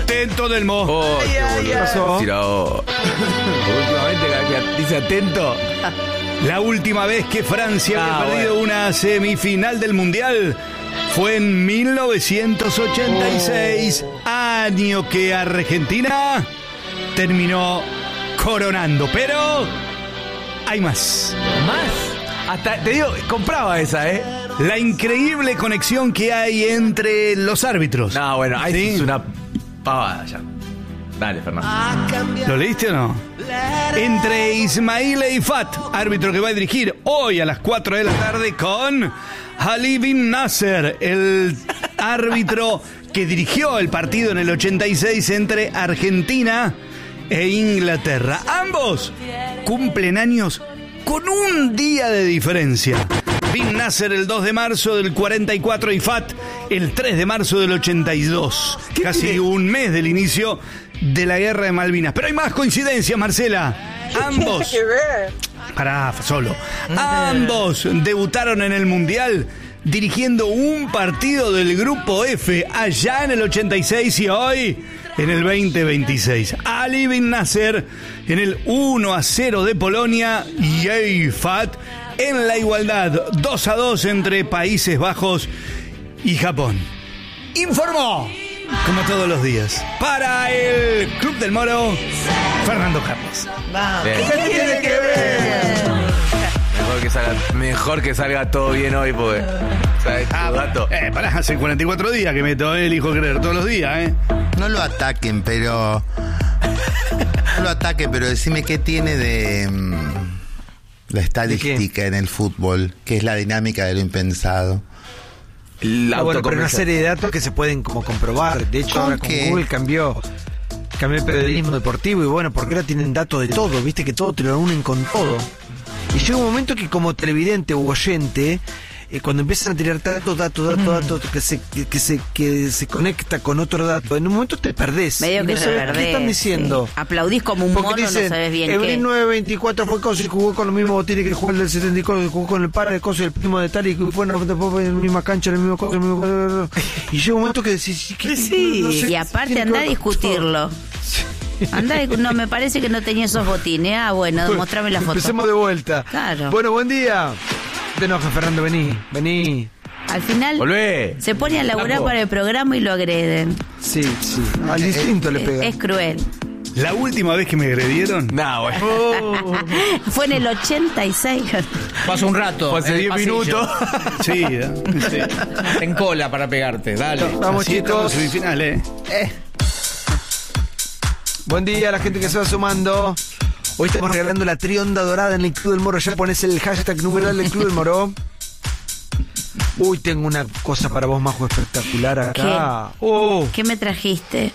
Atento del Mo. Oh, ¿Qué pasó? Últimamente cada que dice atento. La última vez que Francia había perdido una semifinal del Mundial fue en 1986, año que Argentina terminó coronando. Pero hay más. ¿Más? Hasta, te digo, compraba esa, ¿eh? La increíble conexión que hay entre los árbitros. No, bueno, ahí ¿Sí? es una pavada ya. Dale, Fernando. ¿Lo leíste o no? Entre Ismail Eifat, árbitro que va a dirigir hoy a las 4 de la tarde, con Ali bin Nasser, el árbitro que dirigió el partido en el 86 entre Argentina e Inglaterra. Ambos cumplen años con un día de diferencia. Bin Nasser el 2 de marzo del 44 y Fat el 3 de marzo del 82. Casi un mes del inicio de la guerra de Malvinas. Pero hay más coincidencias, Marcela. Ambos. Pará, solo. Ambos debutaron en el Mundial dirigiendo un partido del Grupo F allá en el 86 y hoy en el 2026. Ali bin Nasser en el 1-0 de Polonia y Eifat en la igualdad 2-2 entre Países Bajos y Japón. Informó, como todos los días, para el Club del Moro, Fernando Carlos. ¿Qué tiene que ver? Mejor que salga todo bien hoy, porque ¿sabes? Pará, hace 44 días que meto, elijo creer todos los días, No lo ataquen, pero... No lo ataquen, pero decime qué tiene de... la estadística en el fútbol, que es la dinámica de lo impensado. Bueno, pero una serie de datos que se pueden como comprobar. De hecho, ahora con Google cambió el periodismo deportivo y bueno, porque ahora tienen datos de todo, viste que todo te lo unen con todo. Y llega un momento que como televidente u oyente, cuando empiezan a tirar datos que se conecta con otro dato, en un momento te perdés. Medio que no te sabes perdés. ¿Qué están diciendo? Sí. Aplaudís como un mono, dicen, no sabes bien Evelyn qué. 924 fue cosa y jugó con los mismos botines que jugó el del 74, jugó con el par de cosas y el primo de tal y fue en la misma cancha, en el mismo cosa, y llega un momento que decís, Sí, no sé, y aparte anda a discutirlo. No, me parece que no tenía esos botines. Ah, bueno, mostrame la foto. Empecemos de vuelta. Claro. Bueno, buen día. Te enojas, Fernando, vení. Al final Volvé. se pone a laburar para el programa y lo agreden. Sí. Al instinto le pega. Es cruel. La última vez que me agredieron... No, bueno. Fue en el 86. Pasa un rato. Hace 10 minutos. Sí, En cola para pegarte, dale. Vamos, así estamos, chicos. semifinal, Buen día a la gente que se va sumando. Hoy estamos regalando la trionda dorada en el Club del Moro. Ya pones el hashtag numeral del Club del Moro. Uy, tengo una cosa para vos, Majo, espectacular acá. ¿Qué me trajiste?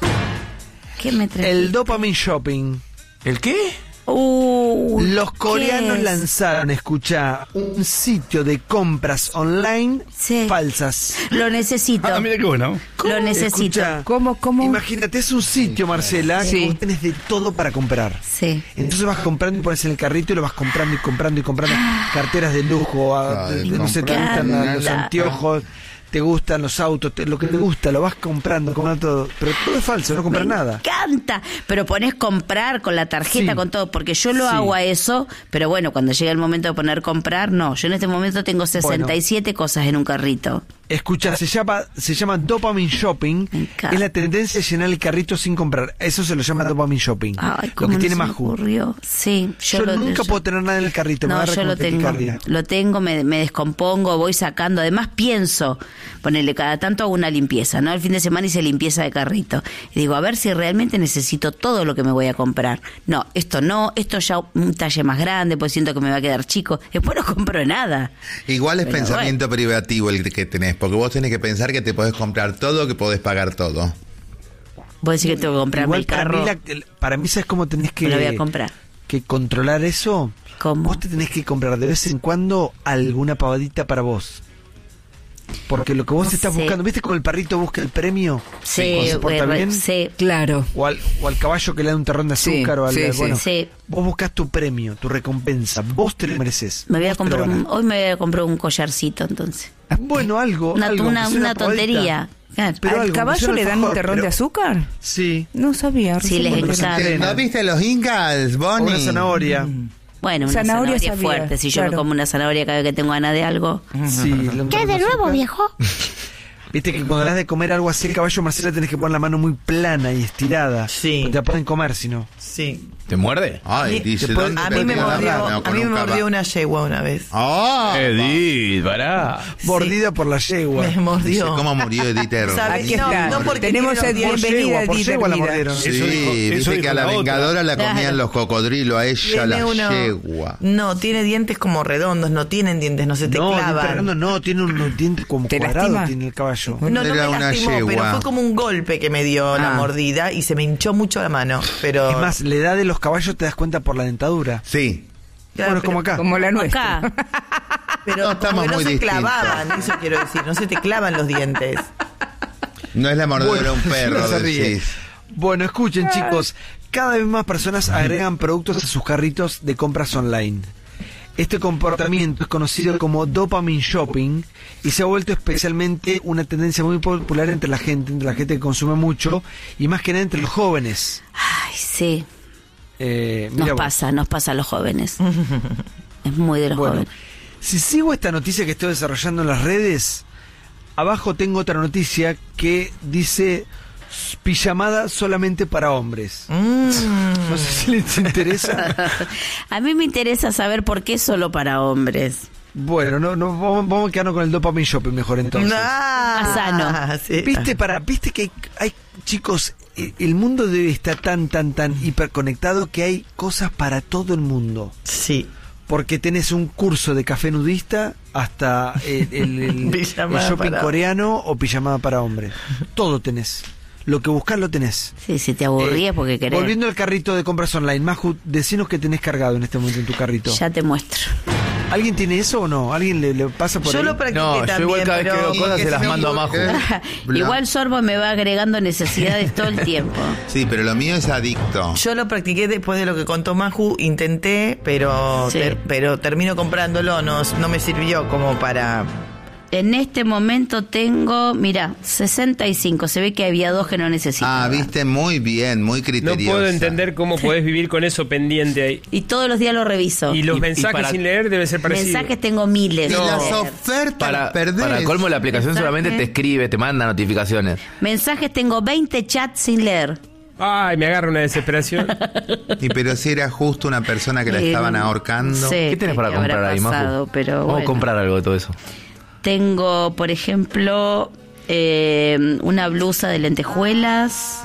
El Dopamine Shopping. ¿El qué? Los coreanos lanzaron, escuchá, un sitio de compras online falsas. Lo necesito. Mira qué bueno. Lo necesito. Escuchá, ¿Cómo? Imagínate, es un sitio, Marcela, que vos tenés de todo para comprar. Sí. Entonces vas comprando y pones en el carrito y lo vas comprando y comprando y comprando. Carteras de lujo, no sé, te gustan los anteojos, te gustan los autos, lo que te gusta, lo vas comprando todo. Pero todo es falso, no compras nada. Me encanta. Pero ponés comprar con la tarjeta, con todo, porque yo lo hago a eso, pero bueno, cuando llega el momento de poner comprar, no. Yo en este momento tengo 67 cosas en un carrito. Escucha, se llama Dopamine Shopping. Es la tendencia a llenar el carrito sin comprar. Eso se lo llama Dopamine Shopping. Ay, lo que tiene más Maju. Sí, yo nunca puedo tener nada en el carrito. No, yo lo tengo, me descompongo, voy sacando. Además pienso, ponerle cada tanto hago una limpieza, ¿no? El fin de semana hice limpieza de carrito. Y digo, a ver si realmente necesito todo lo que me voy a comprar. No, esto ya un talle más grande, pues siento que me va a quedar chico. Después no compro nada. Igual es pensamiento privativo el que tenés, porque vos tenés que pensar que te podés comprar todo, que podés pagar todo. Vos decís que tengo que comprarme el carro. Para mí, ¿sabes cómo tenés que... Me lo voy a comprar. Que controlar eso? ¿Cómo? Vos te tenés que comprar de vez en cuando alguna pavadita para vos. Porque lo que vos estás buscando, ¿viste como el perrito busca el premio? Sí, se porta bien. Sí, claro. O al caballo que le da un terrón de azúcar o al bueno. Sí. Vos buscás tu premio, tu recompensa, vos te lo mereces. Hoy me voy a comprar un collarcito entonces. Bueno, algo. Una tontería. Claro. Pero ¿Al algo, caballo me le dan un alfajor, terrón de pero- azúcar? Sí. No sabía. Sí, recién les me enteré. encanta. ¿No viste los incas, O Bonnie? una zanahoria. Bueno, una Zanahoria zanahoria sabía, fuerte. Si yo me claro. como una zanahoria cada vez que tengo ganas de algo. Sí. ¿Qué de nuevo, viejo? Viste que cuando le das de comer algo así al caballo, Marcela, tenés que poner la mano muy plana y estirada. Sí. Porque te la pueden comer, si no. Sí. ¿Te muerde? Ay, dice, ¿dónde A te mí me la mordió, rana? a Con mí me un mordió caballo. una yegua una vez. ¡Ah! Edith, pará. Mordida por la yegua. Me Dice, mordió. ¿cómo murió Edith Herrera? ¿Sabe? Aquí No, está. no porque Tenemos tiene el los dientes. bienvenida por Edith yegua la Hermida. mordieron. Sí, Eso dijo dice que la a la otra. vengadora la Claro. comían los cocodrilos, a ella la Tiene uno- yegua. No, tiene dientes como redondos, no tienen dientes, no se te No, clavan. no, tiene unos dientes como ¿Te cuadrados, lastima? tiene el caballo. No, no me Era una lastimó, yegua. pero fue como un golpe que me dio la Ah. mordida y se me hinchó mucho la mano. Pero Es más, la edad de los caballos te das cuenta por la dentadura. Sí. Claro, Bueno, es como acá. Como la nuestra. Acá. pero No, estamos como que no muy se distintos. clavaban, eso quiero decir, no se te clavan los dientes. No es la mordedura de un perro, no se ríe. decís. Bueno, escuchen, chicos. Cada vez más personas agregan productos a sus carritos de compras online. Este comportamiento es conocido como dopamine shopping y se ha vuelto especialmente una tendencia muy popular entre la gente que consume mucho y más que nada entre los jóvenes. Ay, sí. Mira vos. Nos pasa a los jóvenes. Es muy de los Bueno, jóvenes. si sigo esta noticia que estoy desarrollando en las redes, abajo tengo otra noticia que dice pijamada solamente para hombres. No sé si les interesa. A mí me interesa saber por qué solo para hombres. Bueno, no vamos a quedarnos con el dopamine shopping mejor entonces. Más sano. Sí. Viste que hay chicos, el mundo debe estar tan hiperconectado que hay cosas para todo el mundo. Sí. Porque tenés un curso de café nudista hasta el Pijamada shopping para- coreano o pijamada para hombres. Todo tenés. Lo que buscas lo tenés. Sí, si te aburrías porque querés. Volviendo al carrito de compras online, Maju, decinos qué tenés cargado en este momento en tu carrito. Ya te muestro. ¿Alguien tiene eso o no? ¿Alguien le pasa por Yo ahí? lo practiqué No, yo también, igual cada vez que pero... veo cosas se las mando a Maju. Igual Sorbo me va agregando necesidades todo el tiempo. Sí, pero lo mío es adicto. Yo lo practiqué después de lo que contó Maju, intenté, pero Sí. pero termino comprándolo, no me sirvió como para... En este momento tengo, mira, 65. Se ve que había 2 que no necesitaba. Ah, viste, muy bien, muy No criteriosa. puedo entender cómo podés vivir con eso pendiente ahí. Y todos los días lo reviso. Y los Y mensajes para- sin leer debe ser parecido. Mensajes tengo miles. Y de las leer. ofertas las perdés. Para colmo, la aplicación Mensaje. solamente te escribe, te manda notificaciones. Mensajes tengo 20 chats sin leer. Ay, me agarra una desesperación. Y pero si era justo una persona que la estaban ahorcando. Sí, ¿Qué tenés para que habrá comprar ahí, pasado, Maju? pero Vamos bueno. a comprar algo de todo eso. Tengo, por ejemplo, una blusa de lentejuelas.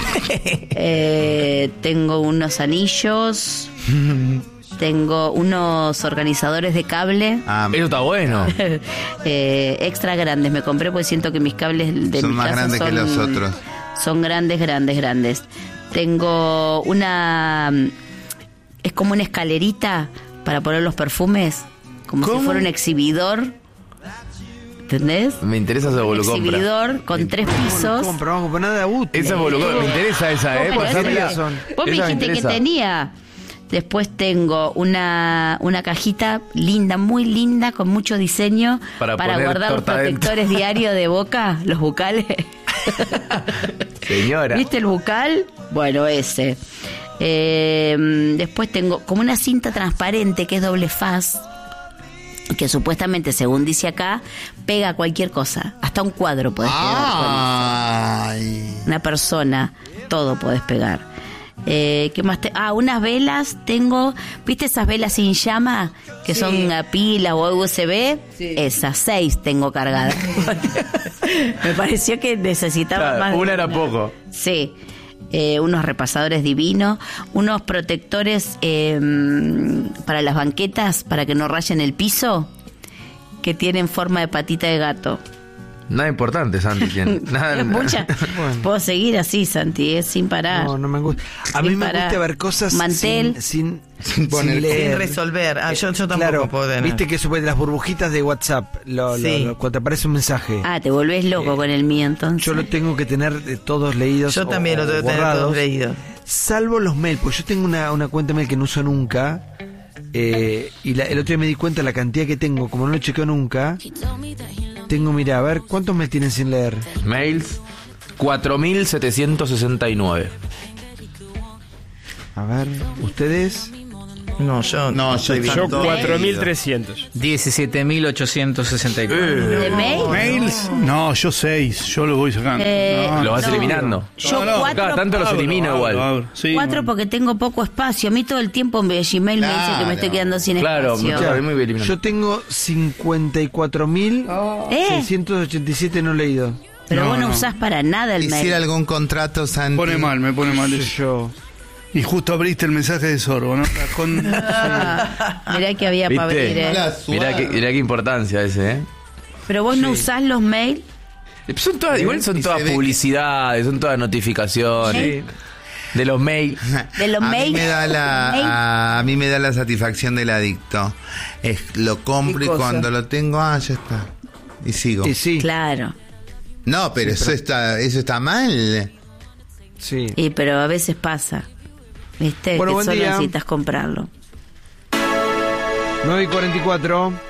Tengo unos anillos. Tengo unos organizadores de cable. Ah, Eso está bueno. Extra grandes me compré porque siento que mis cables de son mi más casa grandes son, que los otros. son grandes. Tengo una... Es como una escalerita para poner los perfumes. Como si fuera un exhibidor. ¿Entendés? Me interesa esa Un volucompra. exhibidor con 3 pisos. Compra, Maju, pero nada útil. Esa volucompra, me interesa esa, Vos me pasámela. dijiste- Vos me Esa dijiste que interesa. tenía. Después tengo una cajita linda, muy linda, con mucho diseño Para para poner guardar los torta protectores diarios de boca, los bucales. Señora. ¿Viste el bucal? Bueno, ese. Después tengo como una cinta transparente que es doble faz, que supuestamente, según dice acá, pega cualquier cosa. Hasta un cuadro puedes pegar. Ay. Una persona, todo podés pegar. ¿Qué más? Unas velas tengo. ¿Viste esas velas sin llama? Que son a pila o USB. Sí. Esas 6 tengo cargadas. Me pareció que necesitaba Claro, más. de una era poco. Sí. Unos repasadores divinos, unos protectores para las banquetas, para que no rayen el piso, que tienen forma de patita de gato. Nada importante, Santi. tiene. Nada, Es mucha. Bueno. Puedo seguir así, Santi, sin parar. No me gusta. A Sin mí me parar. gusta ver cosas Mantel. sin poner- leer. Sin resolver. Yo tampoco Claro, puedo tener. viste que supe las burbujitas de WhatsApp, Sí. cuando te aparece un mensaje. Ah, te volvés loco con el mío entonces. Yo lo tengo que tener todos leídos. Yo también lo tengo que tener borrados, todos leídos. Salvo los mails, porque yo tengo una cuenta mail que no uso nunca. Y el otro día me di cuenta de la cantidad que tengo, como no lo chequeo nunca. tengo, mira, a ver, ¿cuántos me tienen sin leer? Mails, 4.769. A ver, ¿ustedes? No, yo estoy bien. Yo 4.300. 17.864. ¿De mail? ¿Mails? No, yo 6. Yo lo voy sacando. Lo vas no. eliminando. Yo No, no, 4. Cada tanto los elimino igual. Sí, 4 porque tengo poco espacio. A mí todo el tiempo Gmail me dice que me Claro. estoy quedando sin Claro, espacio. claro, muy bien eliminando. Yo tengo 54.687 no leído. Pero No, vos no no. usás para nada el ¿Hiciera mail. algún contrato, Santi? me pone mal eso. Yo. Y justo abriste el mensaje de Sorbo, ¿no? Mirá que había para ¿Viste? abrir, ¿eh? Mala suerte. Mirá qué importancia ese, ¿eh? Pero vos no usás los mails. Son todas, igual son Y todas se ve que- publicidades, son todas notificaciones. De los mails. De los a mí mails. me da a mí me da la satisfacción del adicto. Lo compro ¿Qué y cosa? cuando lo tengo, ya está. Y sigo. Y sí, Claro. No, pero eso está mal. sí. Y pero a veces pasa. ¿Viste? Bueno, que buen solo día. necesitas comprarlo. 9:44.